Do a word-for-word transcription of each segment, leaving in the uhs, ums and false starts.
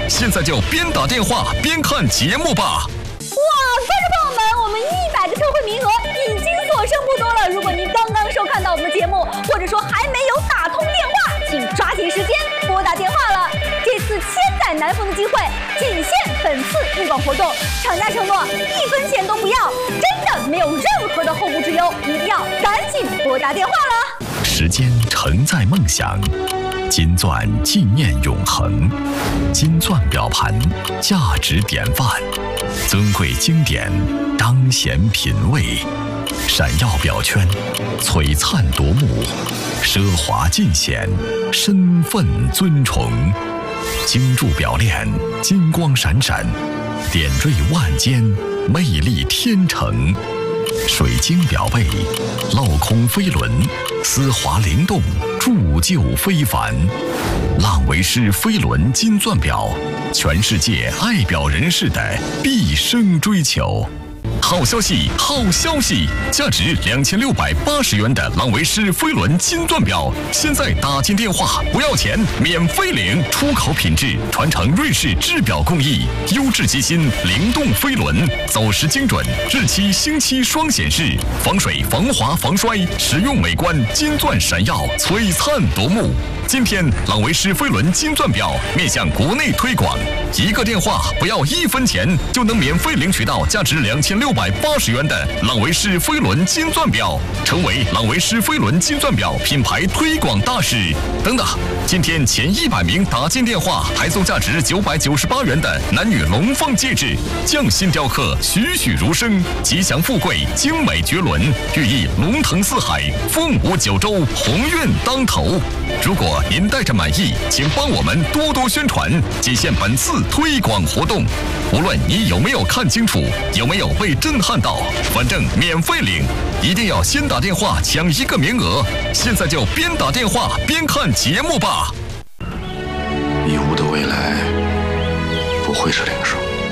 现在就边打电话边看节目吧。 哇，观众朋友们，我们一百个特惠名额已经所剩不多了。如果您刚刚收看到我们的节目，或者说还没有打通电话，请抓紧时间拨打电话了。这次千载难逢的机会，仅限本次推广活动，厂家承诺一分钱都不要，真的没有任何的后顾之忧，一定要赶紧拨打电话了。 时间承载梦想，金钻纪念永恒，金钻表盘价值典范，尊贵经典彰显品味，闪耀表圈璀璨夺目，奢华尽显身份尊崇，精铸表链金光闪闪，点缀万间魅力天成，水晶表背镂空飞轮丝滑灵动，铸就非凡。浪维诗飞轮金钻表，全世界爱表人士的毕生追求。好消息，好消息！价值两千六百八十元的浪维诗飞轮金钻表，现在打进电话不要钱，免费领，出口品质，传承瑞士制表工艺，优质机芯，灵动飞轮，走时精准，日期星期双显示，防水、防滑、防摔，实用美观，金钻闪耀，璀璨夺目。今天浪维诗飞轮金钻表面向国内推广，一个电话不要一分钱，就能免费领取到价值两千六百八十元的浪维诗飞轮金钻表，成为浪维诗飞轮金钻表品牌推广大使。等等，今天前一百名打进电话还送价值九百九十八元的男女龙凤戒指，匠心雕刻，栩栩如生，吉祥富贵，精美绝伦，寓意龙腾四海，凤舞九州，鸿运当头。如果您带着满意，请帮我们多多宣传，仅限本次推广活动。无论你有没有看清楚，有没有被震撼到，反正免费领，一定要先打电话抢一个名额。现在就边打电话边看节目吧。 义乌的未来不会是零售，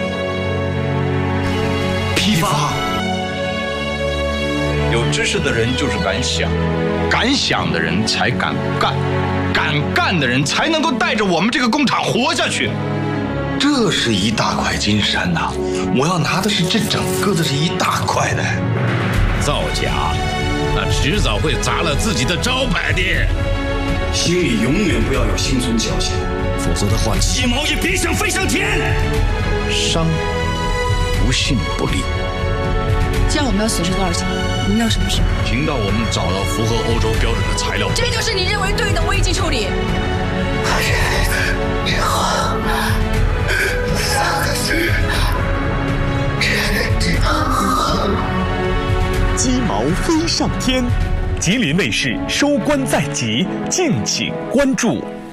批发。 有知识的人就是敢想，敢想的人才敢干，敢干的人才能够带着我们这个工厂活下去。 这是一大块金山呐、啊！我要拿的是这整个的，是一大块的。 造假，那迟早会砸了自己的招牌的。 心里永远不要有心存侥幸， 否则的话，鸡毛也别想飞上天。 商不信不立。 这样我们要损失多少钱？你有什么事？ 听到我们找到符合欧洲标准的材料， 这就是你认为对的危机处理。 我认为的之后三个字，真的好。 鸡毛飞上天，吉林卫视收官在即，敬请关注。